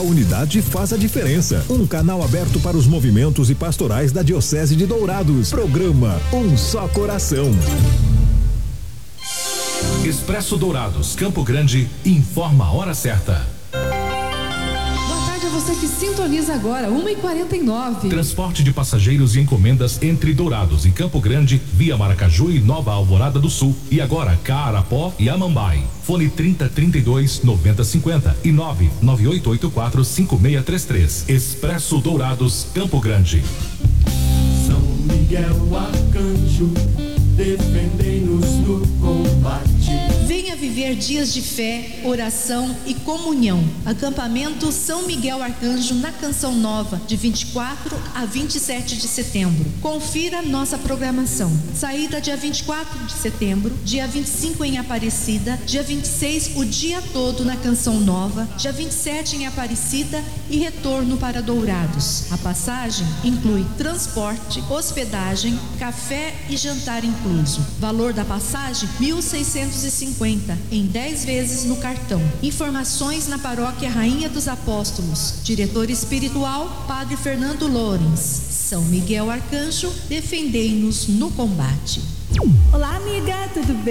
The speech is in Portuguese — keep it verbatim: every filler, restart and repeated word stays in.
unidade faz a diferença. Um canal aberto para os movimentos e pastorais da Diocese de Dourados. Programa Um Só Coração. Expresso Dourados, Campo Grande, informa a hora certa. Você que sintoniza agora, uma e quarenta e nove. Transporte de passageiros e encomendas entre Dourados e Campo Grande, via Maracaju e Nova Alvorada do Sul. E agora, Carapó e Amambai. Fone trinta, trinta e dois, noventa, cinquenta e nove nove oito oito quatro, cinco seis três três. Expresso Dourados, Campo Grande. São Miguel Arcanjo, defendei-nos no combate. Venha viver dias de fé, oração e comunhão. Acampamento São Miguel Arcanjo na Canção Nova, de vinte e quatro a vinte e sete de setembro. Confira nossa programação. Saída dia vinte e quatro de setembro, dia vinte e cinco em Aparecida, dia vinte e seis o dia todo na Canção Nova, dia vinte e sete em Aparecida e retorno para Dourados. A passagem inclui transporte, hospedagem, café e jantar incluso. Valor da passagem mil seiscentos e cinquenta em dez vezes no cartão. Informações na Paróquia Rainha dos Apóstolos. Diretor espiritual Padre Fernando Lourens. São Miguel Arcanjo, defendei-nos no combate. Olá, amiga, tudo bem?